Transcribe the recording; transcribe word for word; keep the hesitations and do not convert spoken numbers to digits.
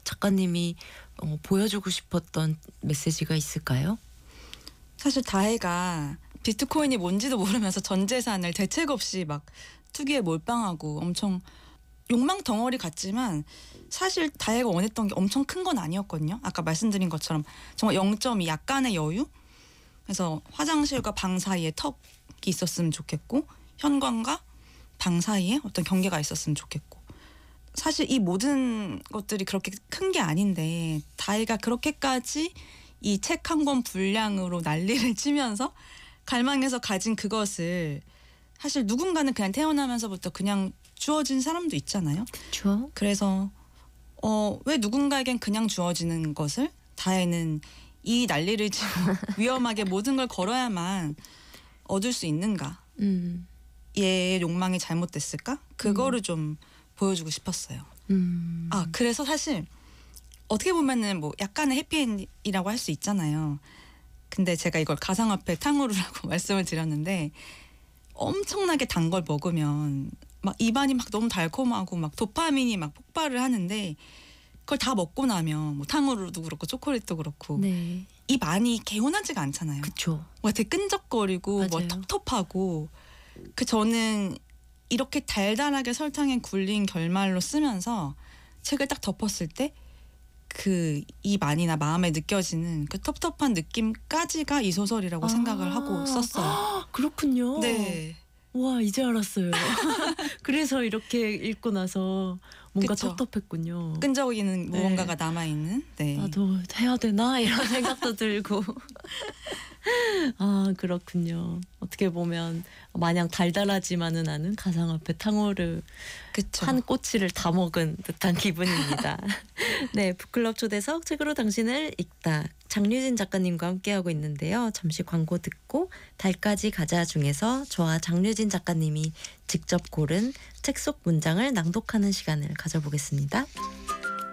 작가님이 어, 보여주고 싶었던 메시지가 있을까요? 사실 다혜가 비트코인이 뭔지도 모르면서 전 재산을 대책 없이 막 투기에 몰빵하고 엄청 욕망 덩어리 같지만 사실 다혜가 원했던 게 엄청 큰 건 아니었거든요. 아까 말씀드린 것처럼 정말 영 점 이 약간의 여유? 그래서 화장실과 방 사이에 턱이 있었으면 좋겠고 현관과 방 사이에 어떤 경계가 있었으면 좋겠고 사실 이 모든 것들이 그렇게 큰 게 아닌데 다혜가 그렇게까지 이 책 한 권 분량으로 난리를 치면서 갈망해서 가진 그것을 사실 누군가는 그냥 태어나면서부터 그냥 주어진 사람도 있잖아요. 그렇죠. 그래서 어, 왜 누군가에겐 그냥 주어지는 것을 다혜는 이 난리를 치고 위험하게 모든 걸 걸어야만 얻을 수 있는가? 음. 얘의 욕망이 잘못됐을까? 그거를 음. 좀 보여주고 싶었어요. 음. 아 그래서 사실 어떻게 보면은 뭐 약간의 해피엔딩이라고 할 수 있잖아요. 근데 제가 이걸 가상화폐 탕후루라고 말씀을 드렸는데 엄청나게 단 걸 먹으면 막 입안이 막 너무 달콤하고 막 도파민이 막 폭발을 하는데 그걸 다 먹고 나면 뭐 탕후루도 그렇고 초콜릿도 그렇고 네. 입 안이 개운하지가 않잖아요. 그렇죠. 뭐 되게 끈적거리고 뭐 텁텁하고 그 저는 이렇게 달달하게 설탕에 굴린 결말로 쓰면서 책을 딱 덮었을 때 그 입 안이나 마음에 느껴지는 그 텁텁한 느낌까지가 이 소설이라고 아. 생각을 하고 썼어요. 아, 그렇군요. 네. 와, 이제 알았어요. 그래서 이렇게 읽고 나서 뭔가 그쵸. 텁텁했군요. 끈적이는 네. 무언가가 남아있는. 네. 나도 해야 되나 이런 생각도 들고. 아, 그렇군요. 어떻게 보면 마냥 달달하지만은 않은 가상화폐 탕후루 그쵸. 한 꼬치를 다 먹은 듯한 기분입니다. 네, 북클럽 초대석 책으로 당신을 읽다. 장류진 작가님과 함께하고 있는데요. 잠시 광고 듣고 달까지 가자 중에서 저와 장류진 작가님이 직접 고른 책 속 문장을 낭독하는 시간을 가져보겠습니다.